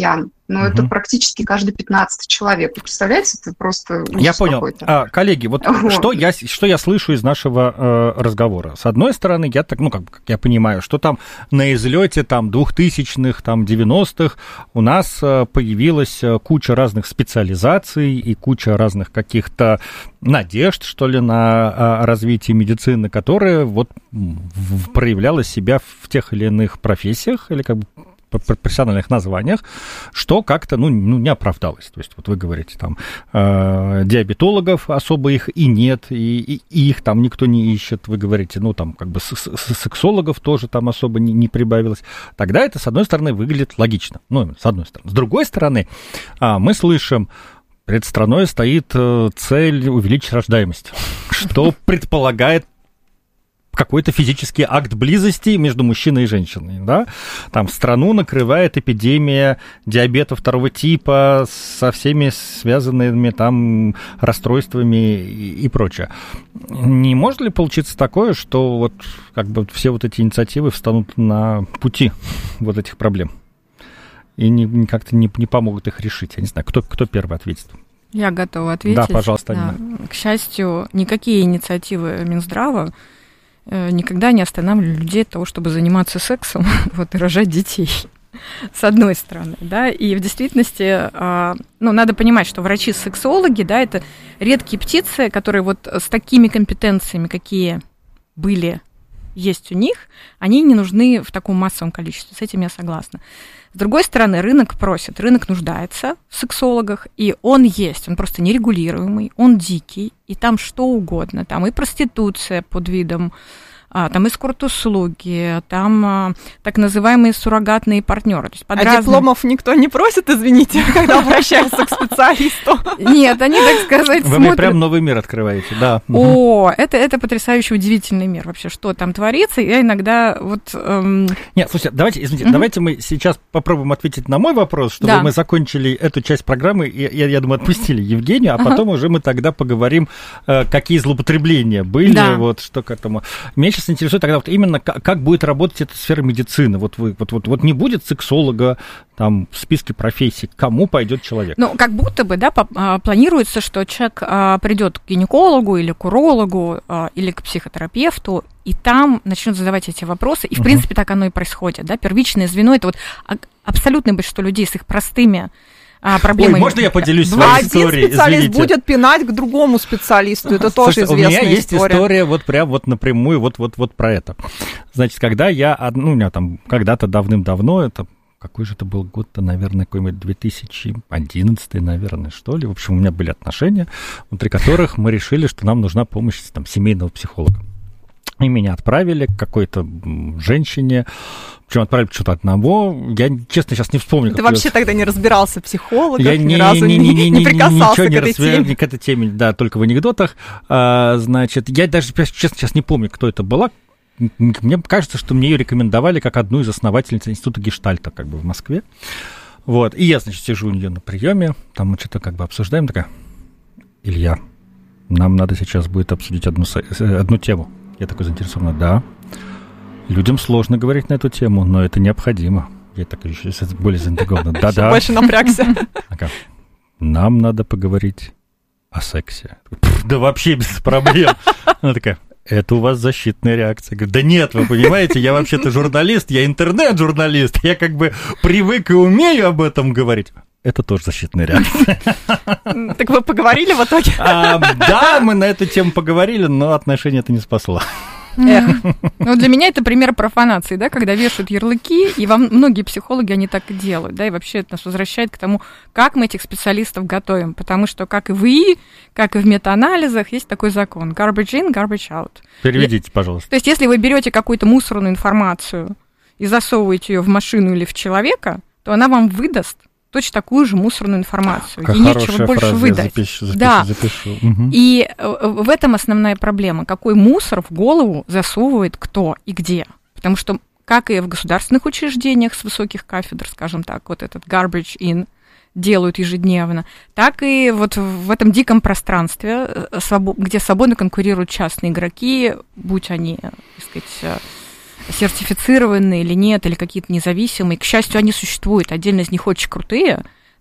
но угу. это практически каждый пятнадцатый человек. Вы представляете, это просто ужас Я понял. какой-то. А, коллеги, вот, вот. Что, я, что я слышу из нашего э, разговора? С одной стороны, я так, ну, как, как я понимаю, что там на излете там, двухтысячных, там, девяностых у нас э, появилась куча разных специализаций и куча разных каких-то надежд, что ли, на э, развитие медицины, которые вот в, проявляла себя в тех или иных профессиях или как бы профессиональных названиях, что как-то, ну, ну, не оправдалось. То есть, вот вы говорите, там, э, диабетологов особо их и нет, и, и, и их там никто не ищет. Вы говорите, ну, там, как бы сексологов тоже там особо не, не прибавилось. Тогда это, с одной стороны, выглядит логично. Ну, с одной стороны. С другой стороны, э, мы слышим, перед страной стоит э, цель увеличить рождаемость, что предполагает какой-то физический акт близости между мужчиной и женщиной, да? Там страну накрывает эпидемия диабета второго типа со всеми связанными там расстройствами и, и прочее. Не может ли получиться такое, что вот как бы все вот эти инициативы встанут на пути вот этих проблем и не, как-то не, не помогут их решить? Я не знаю, кто, кто первый ответит? Я готова ответить. Да, пожалуйста, Анна. Да. К счастью, никакие инициативы Минздрава никогда не останавливали людей от того, чтобы заниматься сексом вот, и рожать детей, с одной стороны, да, и в действительности, ну, надо понимать, что врачи-сексологи, да, это редкие птицы, которые вот с такими компетенциями, какие были, есть у них, они не нужны в таком массовом количестве, с этим я согласна. С другой стороны, рынок просит, рынок нуждается в сексологах, и он есть, он просто нерегулируемый, он дикий, и там что угодно, там и проституция под видом, а, там эскорт-услуги, там а, так называемые суррогатные партнеры. То есть под а разным... дипломов никто не просит, извините, когда обращаются к специалисту? Нет, они, так сказать, смотрят... Вы мне прям новый мир открываете, да. О, это, это потрясающе удивительный мир вообще, что там творится. Я иногда вот... Эм... Нет, слушайте, давайте, извините, mm-hmm. давайте мы сейчас попробуем ответить на мой вопрос, чтобы да. мы закончили эту часть программы, и, я, я думаю, отпустили Евгению, а uh-huh. потом уже мы тогда поговорим, э, какие злоупотребления были, да. вот что к этому... Меня сейчас интересует тогда вот именно, как, как будет работать эта сфера медицины. Вот, вы, вот, вот, вот не будет сексолога там, в списке профессий, кому пойдет человек? Ну, как будто бы, да, планируется, что человек а, придет к гинекологу или к урологу а, или к психотерапевту, и там начнут задавать эти вопросы. И, в uh-huh. принципе, так оно и происходит. Да? Первичное звено – это вот абсолютное большинство людей с их простыми А, проблемы... Ой, можно я поделюсь своей Один историей? Один специалист Извините. будет пинать к другому специалисту. Это тоже Слушайте, известная история. У меня есть история. история вот прям вот напрямую вот, вот, вот про это. Значит, когда я, ну, у меня там когда-то давным-давно, это какой же это был год-то, наверное, какой-нибудь две тысячи одиннадцатый, наверное, что ли. В общем, у меня были отношения, внутри которых мы решили, что нам нужна помощь там, семейного психолога. И меня отправили к какой-то женщине, причем отправили что-то одного. Я, честно, сейчас не вспомню. Ты вообще тогда не разбирался в психологах, я ни не, разу не, не, не, не прикасался ничего к не этой разбирал, теме. К этой теме, да, только в анекдотах. А, значит, я даже, честно, сейчас не помню, кто это была. Мне кажется, что мне ее рекомендовали как одну из основательниц института Гештальта как бы в Москве. Вот. И я, значит, сижу у нее на приеме, там мы что-то как бы обсуждаем, такая: Илья, нам надо сейчас будет обсудить одну, одну тему. Я такой заинтересованный: да. Людям сложно говорить на эту тему, но это необходимо. Я такой еще более заинтригован. Да-да. Больше напрягся. Нам надо поговорить о сексе. Да вообще без проблем. Она такая: это у вас защитная реакция. Я говорю: да нет, вы понимаете, я вообще-то журналист, я интернет-журналист, я как бы привык и умею об этом говорить. Это тоже защитная реакция. Так вы поговорили в итоге? А, да, мы на эту тему поговорили, но отношения это не спасло. Эх. Ну, для меня это пример профанации, да, когда вешают ярлыки, и вам многие психологи, они так и делают, да, и вообще это нас возвращает к тому, как мы этих специалистов готовим, потому что, как и в ИИ, как и в метаанализах, есть такой закон: garbage in, garbage out. Переведите, пожалуйста. То есть, если вы берете какую-то мусорную информацию и засовываете ее в машину или в человека, то она вам выдаст точно такую же мусорную информацию. Какая ей нечего больше фраза, выдать. Запишу, запишу, да. запишу. Угу. И в этом основная проблема. Какой мусор в голову засовывает кто и где. Потому что, как и в государственных учреждениях с высоких кафедр, скажем так, вот этот garbage in делают ежедневно, так и вот в этом диком пространстве, где свободно конкурируют частные игроки, будь они, так сказать, сертифицированные или нет, или какие-то независимые. К счастью, они существуют. Отдельно из них очень крутые,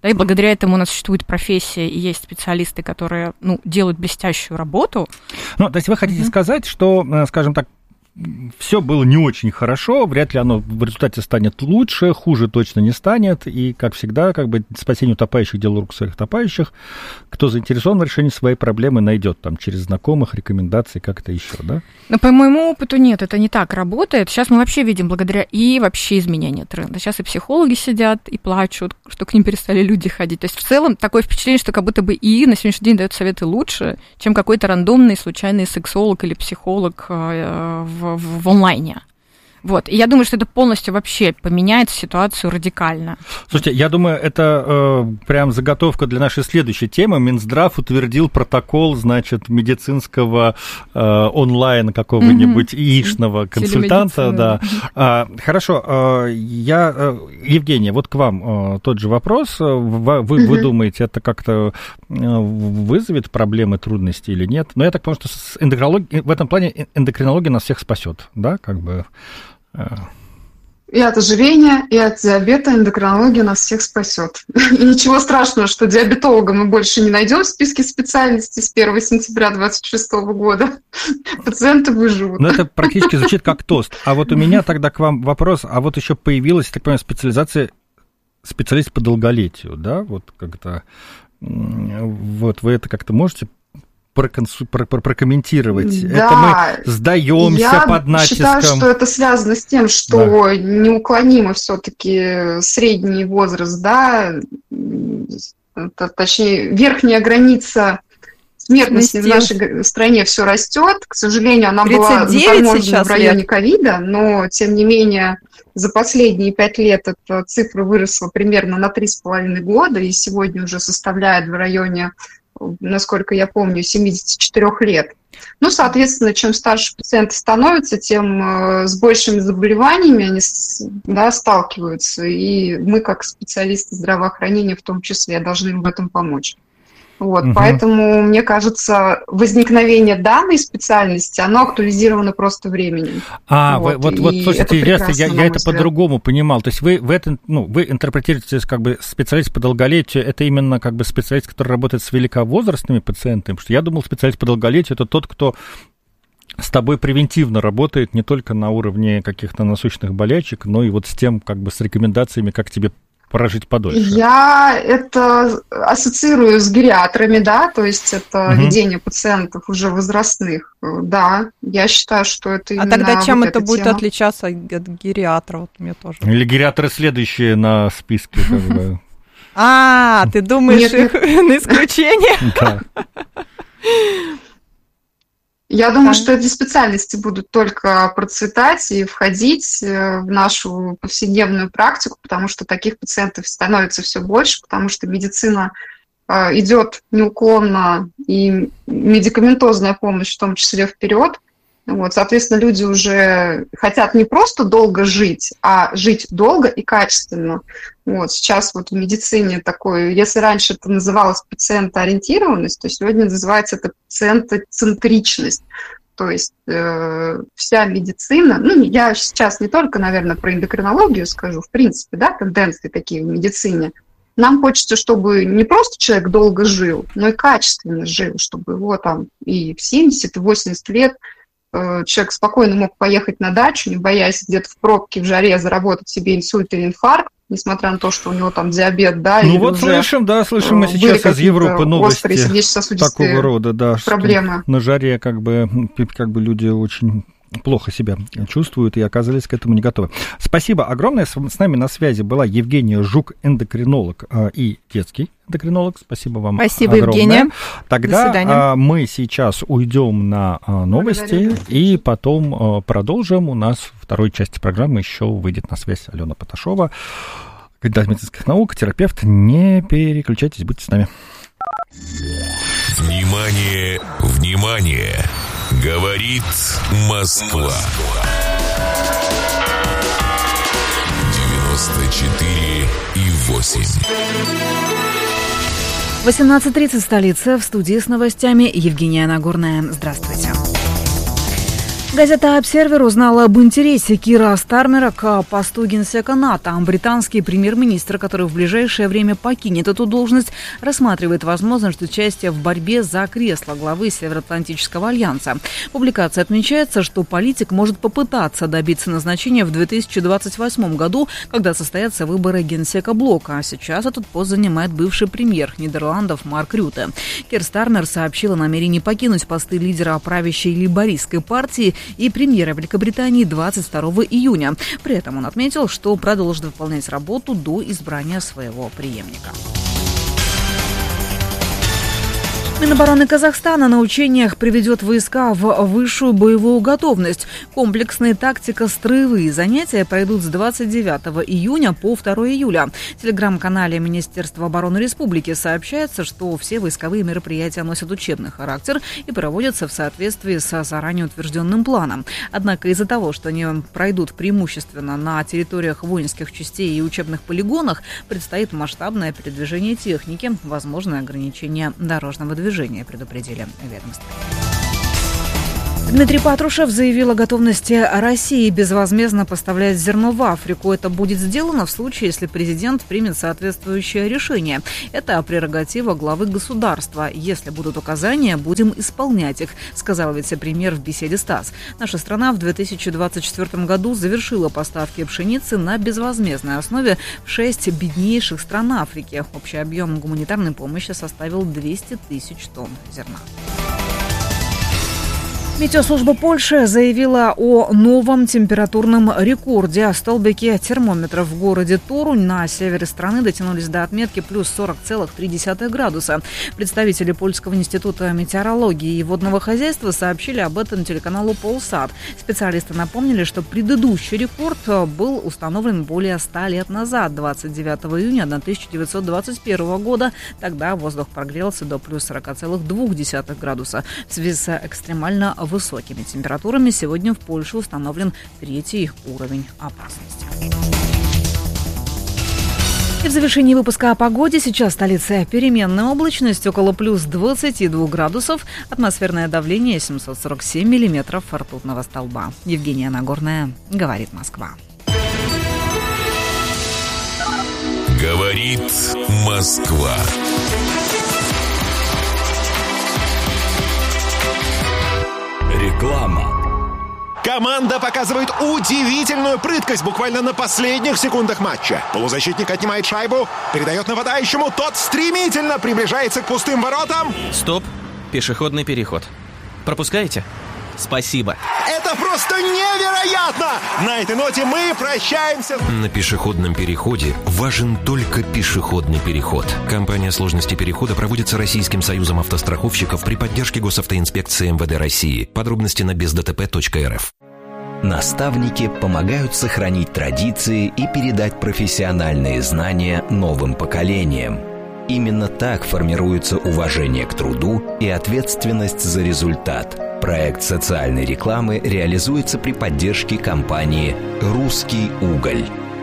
Да, и благодаря этому у нас существует профессия, и есть специалисты, которые, ну, делают блестящую работу. Ну, то есть вы хотите mm-hmm. сказать, что, скажем так, все было не очень хорошо, вряд ли оно в результате станет лучше, хуже точно не станет, и, как всегда, как бы спасение утопающих — дело рук своих утопающих. Кто заинтересован в решении своей проблемы, найдет там через знакомых, рекомендации, как-то еще, да? Но по моему опыту нет, это не так работает. Сейчас мы вообще видим благодаря и вообще изменения тренда. Сейчас и психологи сидят и плачут, что к ним перестали люди ходить. То есть в целом такое впечатление, что как будто бы и на сегодняшний день дает советы лучше, чем какой-то рандомный, случайный сексолог или психолог в В, в онлайне. Вот. И я думаю, что это полностью вообще поменяет ситуацию радикально. Слушайте, я думаю, это э, прям заготовка для нашей следующей темы. Минздрав утвердил протокол, значит, медицинского э, онлайн какого-нибудь mm-hmm. яичного консультанта. Да. А, хорошо, э, я, э, Евгения, вот к вам э, тот же вопрос. Вы, вы, mm-hmm. вы думаете, это как-то вызовет проблемы, трудности или нет? Но я так понимаю, что с эндокринологией, в этом плане эндокринология нас всех спасет, да, как бы... И от ожирения, и от диабета эндокринология нас всех спасет. И ничего страшного, что диабетолога мы больше не найдем в списке специальностей с первого сентября двадцать шестого года. Пациенты выживут. Ну, это практически звучит как тост. А вот у меня тогда к вам вопрос. А вот еще появилась, так понимаю, специализация специалист по долголетию, да? Вот как-то... Вот вы это как-то можете прокомментировать? Да, это мы сдаемся под натиском? Я считаю, что это связано с тем, что да. неуклонимо все-таки средний возраст, да, точнее, верхняя граница смертности в нашей стране все растет. К сожалению, она была заторможена в районе ковида, но, тем не менее, за последние пять лет эта цифра выросла примерно на три с половиной года, и сегодня уже составляет в районе, насколько я помню, семьдесят четыре лет. Ну, соответственно, чем старше пациенты становятся, тем э, с большими заболеваниями они да, сталкиваются, и мы, как специалисты здравоохранения в том числе, должны им в этом помочь. Вот, угу. Поэтому, мне кажется, возникновение данной специальности, оно актуализировано просто временем. А, вот, вот, вот слушайте, интересно, я, я это по-другому понимал. То есть вы, в это, ну, вы интерпретируете как бы специалист по долголетию, это именно как бы специалист, который работает с великовозрастными пациентами? Потому что я думал, специалист по долголетию – это тот, кто с тобой превентивно работает не только на уровне каких-то насущных болячек, но и вот с тем, как бы с рекомендациями, как тебе прожить подольше. Я это ассоциирую с гериатрами, да, то есть это угу. ведение пациентов уже возрастных. Да, я считаю, что это именно. А тогда чем вот это будет тема. Отличаться от гериатра? Вот мне тоже. Или гериатры следующие на списке, как бы. А, ты думаешь их на исключение? Да. Я думаю, что эти специальности будут только процветать и входить в нашу повседневную практику, потому что таких пациентов становится все больше, потому что медицина идет неуклонно, и медикаментозная помощь в том числе вперед. Вот, соответственно, люди уже хотят не просто долго жить, а жить долго и качественно. Вот, сейчас вот в медицине такое, если раньше это называлось пациентоориентированность, то сегодня называется это пациентоцентричность. То есть э, вся медицина, ну, я сейчас не только, наверное, про эндокринологию скажу, в принципе, да, тенденции такие в медицине. Нам хочется, чтобы не просто человек долго жил, но и качественно жил, чтобы его там и в семьдесят, и восемьдесят лет человек спокойно мог поехать на дачу, не боясь где-то в пробке, в жаре заработать себе инсульт или инфаркт, несмотря на то, что у него там диабет, да, ну или вот слышим, да, слышим мы сейчас из Европы новости такого рода, да, проблемы. На жаре как бы, как бы люди очень плохо себя чувствуют и оказались к этому не готовы. Спасибо огромное. С нами на связи была Евгения Жук, эндокринолог и детский эндокринолог. Спасибо вам Спасибо, огромное. Евгения. Тогда мы сейчас уйдем на новости. Благодарю. И потом продолжим. У нас в второй части программы еще выйдет на связь Алена Поташова, кандидат медицинских наук, терапевт. Не переключайтесь, будьте с нами. Внимание, внимание! Говорит Москва. девяносто четыре и восемь. восемнадцать тридцать, столица, в студии с новостями Евгения Нагорная. Здравствуйте. Газета «Обсервер» узнала об интересе Кира Стармера к посту генсека НАТО. Британский премьер-министр, который в ближайшее время покинет эту должность, рассматривает возможность участия в борьбе за кресло главы Североатлантического альянса. В публикации отмечается, что политик может попытаться добиться назначения в две тысячи двадцать восьмом году, когда состоятся выборы генсека блока. А сейчас этот пост занимает бывший премьер Нидерландов Марк Рюте. Кир Стармер сообщил о намерении покинуть посты лидера правящей лейбористской партии и премьера Великобритании двадцать второго июня. При этом он отметил, что продолжит выполнять работу до избрания своего преемника. Минобороны Казахстана на учениях приведет войска в высшую боевую готовность. Комплексные тактико-строевые занятия пройдут с двадцать девятого июня по второго июля. В телеграм-канале Министерства обороны Республики сообщается, что все войсковые мероприятия носят учебный характер и проводятся в соответствии со заранее утвержденным планом. Однако из-за того, что они пройдут преимущественно на территориях воинских частей и учебных полигонах, предстоит масштабное передвижение техники, возможное ограничение дорожного движения. Движение предупредили ведомство. Дмитрий Патрушев заявил о готовности России безвозмездно поставлять зерно в Африку. Это будет сделано в случае, если президент примет соответствующее решение. Это прерогатива главы государства. Если будут указания, будем исполнять их, сказал вице-премьер в беседе с ТАСС. Наша страна в две тысячи двадцать четвёртом году завершила поставки пшеницы на безвозмездной основе в шесть беднейших стран Африки. Общий объем гуманитарной помощи составил двести тысяч тонн зерна. Метеослужба Польши заявила о новом температурном рекорде. Столбики термометров в городе Торунь на севере страны дотянулись до отметки плюс сорок целых три десятых градуса. Представители Польского института метеорологии и водного хозяйства сообщили об этом телеканалу Полсат. Специалисты напомнили, что предыдущий рекорд был установлен более ста лет назад, двадцать девятого июня тысяча девятьсот двадцать первого года. Тогда воздух прогрелся до плюс сорок целых два десятых градуса. В связи с экстремально высокими температурами сегодня в Польше установлен третий уровень опасности. И в завершении выпуска о погоде. Сейчас в столице переменная облачность, около плюс двадцати двух градусов, атмосферное давление семьсот сорок семь миллиметров ртутного столба. Евгения Нагорная, говорит Москва. Говорит Москва. Реклама. Команда показывает удивительную прыткость буквально на последних секундах матча. Полузащитник отнимает шайбу, передает нападающему, тот стремительно приближается к пустым воротам. Стоп, пешеходный переход. Пропускаете? Спасибо. Это просто невероятно! На этой ноте мы прощаемся. На пешеходном переходе важен только пешеходный переход. Компания сложности перехода проводится Российским союзом автостраховщиков при поддержке госавтоинспекции эм вэ дэ России. Подробности на без дэ тэ пэ точка эр эф. Наставники помогают сохранить традиции и передать профессиональные знания новым поколениям. Именно так формируется уважение к труду и ответственность за результат. Проект социальной рекламы реализуется при поддержке компании «Русский уголь».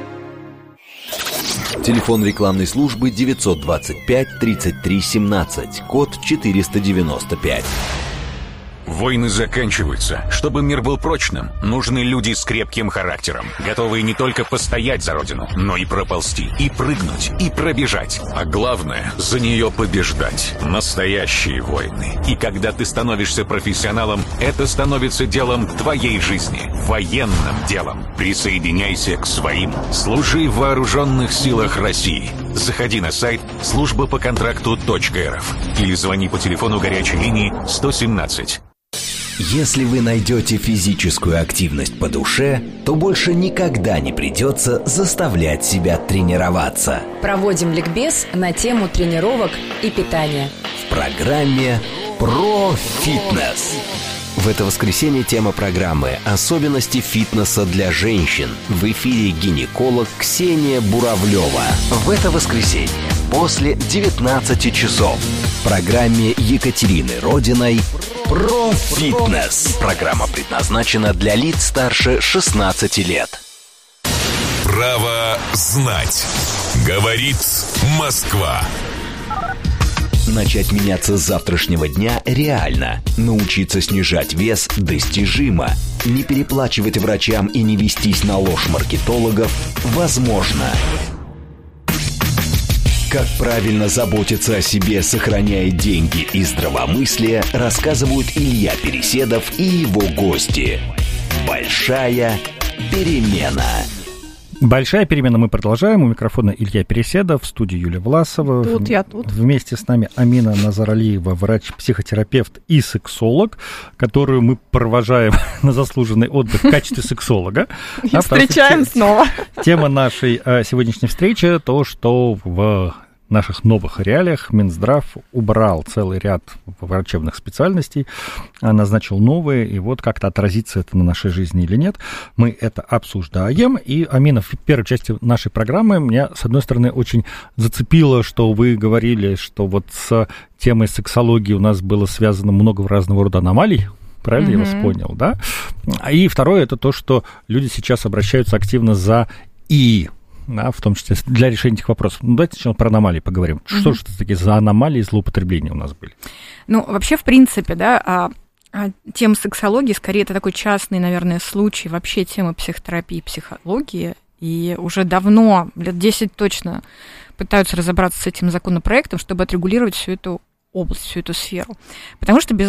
Телефон рекламной службы девятьсот двадцать пять тридцать три семнадцать, код четыреста девяносто пять. Войны заканчиваются. Чтобы мир был прочным, нужны люди с крепким характером, готовые не только постоять за родину, но и проползти, и прыгнуть, и пробежать. А главное, за нее побеждать. Настоящие войны. И когда ты становишься профессионалом, это становится делом твоей жизни. Военным делом. Присоединяйся к своим. Служи в вооруженных силах России. Заходи на сайт служба по контракту точка эр эф или звони по телефону горячей линии сто семнадцать. Если вы найдете физическую активность по душе, то больше никогда не придется заставлять себя тренироваться. Проводим ликбез на тему тренировок и питания. В программе «Про фитнес». В это воскресенье тема программы «Особенности фитнеса для женщин». В эфире гинеколог Ксения Буравлева. В это воскресенье после девятнадцати часов в программе Екатерины Родиной «Про фитнес». Программа предназначена для лиц старше шестнадцати лет. Право знать. Говорит Москва. Начать меняться с завтрашнего дня реально. Научиться снижать вес достижимо. Не переплачивать врачам и не вестись на ложь маркетологов возможно. Как правильно заботиться о себе, сохраняя деньги и здравомыслие, рассказывают Илья Переседов и его гости. Большая перемена. Большая перемена, мы продолжаем. У микрофона Илья Переседов, в студии Юлия Власова. Тут я тут. Вместе с нами Амина Назаралиева, врач-психотерапевт и сексолог, которую мы провожаем на заслуженный отдых в качестве сексолога. И встречаем снова. Тема нашей сегодняшней встречи — то, что в наших новых реалиях Минздрав убрал целый ряд врачебных специальностей, назначил новые, и вот как-то отразится это на нашей жизни или нет, мы это обсуждаем. И, Амина, в первой части нашей программы меня, с одной стороны, очень зацепило, что вы говорили, что вот с темой сексологии у нас было связано много разного рода аномалий. Правильно mm-hmm. я вас понял, да? И второе — это то, что люди сейчас обращаются активно за ИИ, да, в том числе для решения этих вопросов. Ну, давайте сначала про аномалии поговорим. Mm-hmm. Что же это такие за аномалии и злоупотребления у нас были? Ну, вообще, в принципе, да, тема сексологии, скорее, это такой частный, наверное, случай вообще темы психотерапии и психологии. И уже давно, лет десять точно, пытаются разобраться с этим законопроектом, чтобы отрегулировать всю эту область, всю эту сферу. Потому что, без